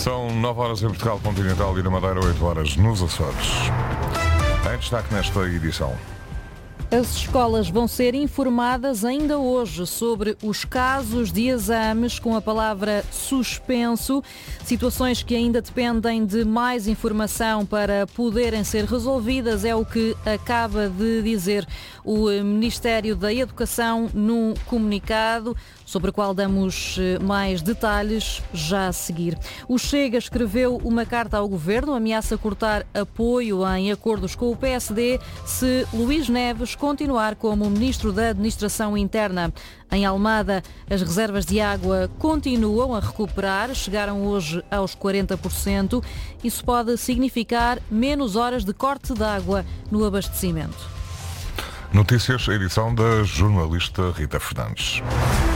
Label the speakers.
Speaker 1: São 9 horas em Portugal Continental e na Madeira 8 horas nos Açores. Em destaque nesta edição.
Speaker 2: As escolas vão ser informadas ainda hoje sobre os casos de exames com a palavra suspenso, situações que ainda dependem de mais informação para poderem ser resolvidas, é o que acaba de dizer o Ministério da Educação num comunicado, sobre o qual damos mais detalhes já a seguir. O Chega escreveu uma carta ao Governo, ameaça cortar apoio em acordos com o PSD se Luís Neves continuar como Ministro da Administração Interna. Em Almada, as reservas de água continuam a recuperar, chegaram hoje aos 40%. Isso pode significar menos horas de corte de água no abastecimento.
Speaker 1: Notícias, edição da jornalista Rita Fernandes.